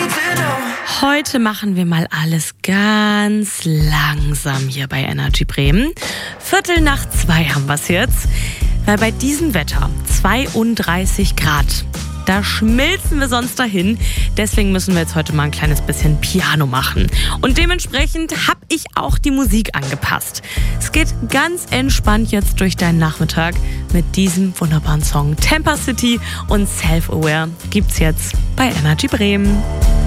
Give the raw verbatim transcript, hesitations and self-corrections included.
Heute machen wir mal alles ganz langsam hier bei Energy Bremen. Viertel nach zwei haben wir es jetzt. Weil bei diesem Wetter, zweiunddreißig Grad, da schmilzen wir sonst dahin. Deswegen müssen wir jetzt heute mal ein kleines bisschen Piano machen. Und dementsprechend habe ich auch die Musik angepasst. Es geht ganz entspannt jetzt durch deinen Nachmittag mit diesem wunderbaren Song. Tampa City und Self-Aware gibt's jetzt bei Energy Bremen.